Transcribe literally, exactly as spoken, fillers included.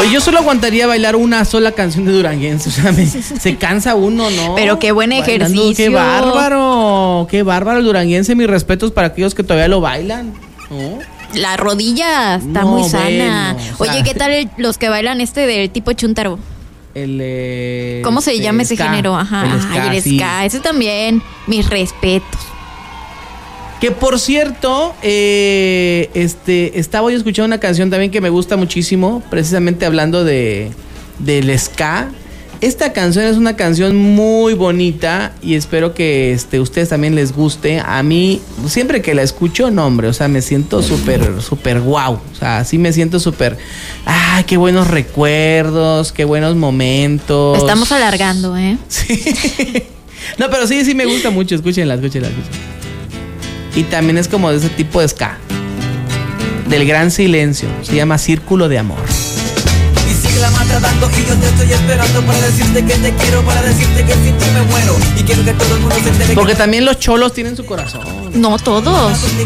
yo solo aguantaría bailar una sola canción de Duranguense. O sea, me, se cansa uno, ¿no? Pero qué buen ejercicio. Bailando, qué bárbaro, qué bárbaro el Duranguense. Mis respetos para aquellos que todavía lo bailan, ¿no? La rodilla está No, muy sana. bueno, o sea, Oye, ¿qué tal el- los que bailan este del tipo chúntaro? El, eh, ¿Cómo se este, llama ese ska, género? Ajá. el Ay, ska, el sí. ska. Ese también. Mis respetos. Que por cierto, eh, este, estaba yo escuchando una canción también que me gusta muchísimo, precisamente hablando de del ska. Esta canción es una canción muy bonita y espero que este, ustedes también les guste. A mí, siempre que la escucho, no hombre, o sea, me siento súper, súper guau. O sea, sí me siento súper, ay, qué buenos recuerdos, qué buenos momentos. Estamos alargando, ¿eh? Sí. No, pero sí, sí me gusta mucho. Escúchenla, escúchenla, escúchenla. Y también es como de ese tipo de ska. Del gran silencio. Se llama Círculo de Amor. Y sigue la maltratando y yo te estoy esperando para decirte que te quiero, para decirte que sin ti me muero. Y quiero que todo el mundo se entere. Porque también los cholos tienen su corazón. No todos.